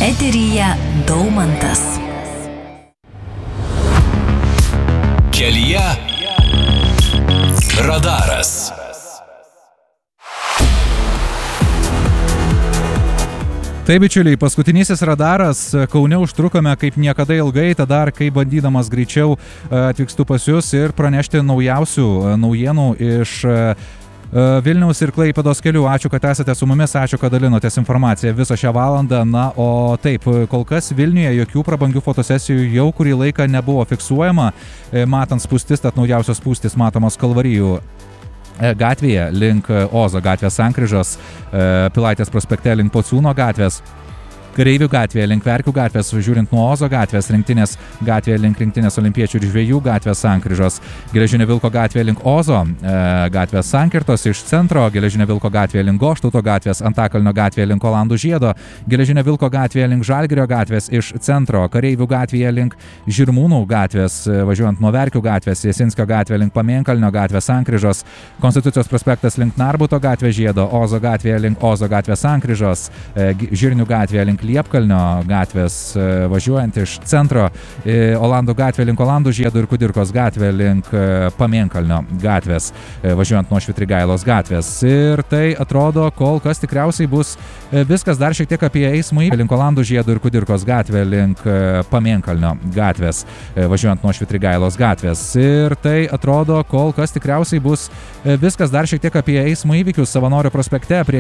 Eteryje Daumantas. Kelyje radaras. Taip, bičiuliai, paskutinysis radaras. Kaune užtrukome kaip niekada ilgai, tada dar kai bandydamas greičiau atvykstu pas jūs ir pranešti naujausių naujienų iš Vilniaus ir Klaipėdos kelių. Ačiū, kad esate su mumis, ačiū, kad dalinotės informaciją visą šią valandą. Na, o taip, kol kas Vilniuje jokių prabangių fotosesijų jau kurį laiką nebuvo fiksuojama, matant spūstis, tad naujausios spūstis matomos Kalvarijų gatvėje link Ozo gatvės sankryžos, Pilaitės prospekte link Pociūno gatvės, Kareivių gatvėje link Verkių gatvės, žiūrint nuo Ozo gatvės, Rinktinės gatvėje link Rinktinės olimpiečių ir žvejų gatvės sankryžos, Geležinio Vilko gatvėje link Ozo gatvės sankirtos, iš centro Geležinio Vilko gatvėje link Goštauto gatvės, Antakalnio gatvėje link Olandų žiedo, Geležinio Vilko gatvėje link Žalgirio gatvės, iš centro Kareivių gatvėje link Žirmūnų gatvės, važiuojant nuo Verkių gatvės, Jasinskio gatvėje link Pamėnkalnio gatvės sankryžos, Konstitucijos prospektas link Narbuto gatvės žiedo, Ozo gatvėje link Ozo gatvės sankryžos, Žirnių gatvėje link Liepkalnio gatvės, važiuojant iš centro, Olandų gatvė link Olandų žiedo ir Kudirkos gatvė link Pamėnkalnio gatvės, važiuojant nuo Švitrigailos gatvės. Ir tai atrodo, kol kas tikriausiai bus viskas. Dar šiek tiek apie eismą link Olandų žiedo ir Kudirkos gatvė link Pamėnkalnio gatvės, važiuojant nuo Švitrigailos gatvės. Ir tai atrodo, kol kas tikriausiai bus viskas. Dar šiek tiek apie eismo įvykius Savanorių prospekte prie